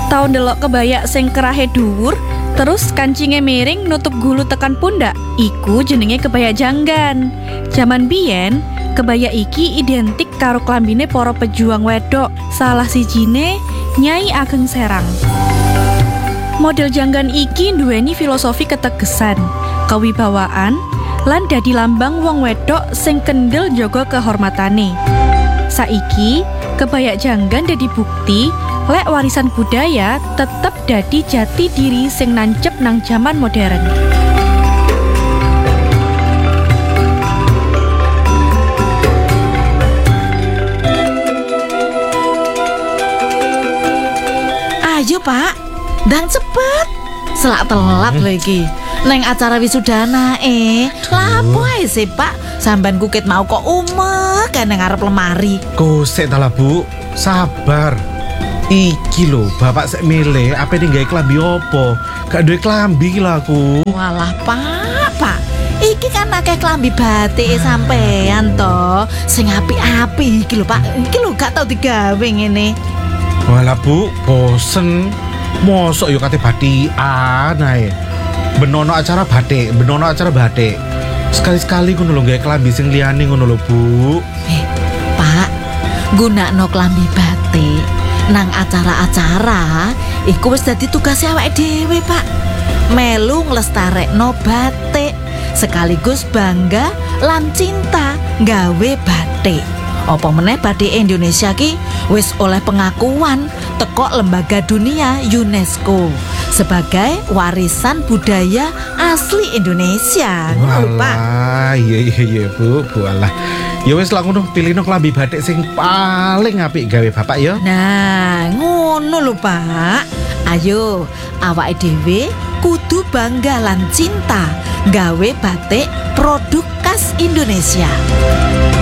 Tau ndelok kebaya sing kerahe dhuwur, terus kancinge miring nutup gulu tekan pundak. Iku jenenge kebaya janggan. Jaman biyen, kebaya iki identik karo klambine para pejuang wedok. Salah sijine Nyai Ageng Serang. Model janggan iki nduweni filosofi ketegesan, kewibawaan, lan dadi lambang wong wedok sing kendel njaga kehormatane. Saiki, kebaya janggan dadi bukti lek warisan budaya tetep dadi jati diri sing nancep nang jaman modern. Ayo Pak, ndang cepet. Selak telat lho iki. Neng acara wisudana lapo ae sih Pak? Sampean kukit mau kok umek kan nang ngarep lemari. Kosek ta lah Bu, sabar. Iki lho, bapak sek milih apa ning gawe klambi opo? Gak duwe klambi iki lho aku. Walah Pak. Iki kan akeh klambi batik sampean to. Sing apik-apik iki lho Pak. Iki lho gak tau digawe ngene. Walah Bu, bosen. Mosok yo kate batikan ae. Benono acara batik. Sekali-sekali ngono lho gawe klambi sing liyane ngono lho Bu. Pak, gunakno klambi batik nang acara-acara iku wis dadi tugas awake dhewe Pak. Melu nglestarekno batik sekaligus bangga lan cinta gawe batik. Apa meneh batik Indonesia ki wis oleh pengakuan teko lembaga dunia UNESCO sebagai warisan budaya asli Indonesia. Ngono Pak. Iya Bu, alah. Ya wis lah ngono, pilihno klambi batik sing paling apik gawe bapak ya. Nah, ngono lho Pak. Ayo, awake dhewe kudu bangga lan cinta gawe batik produk khas Indonesia.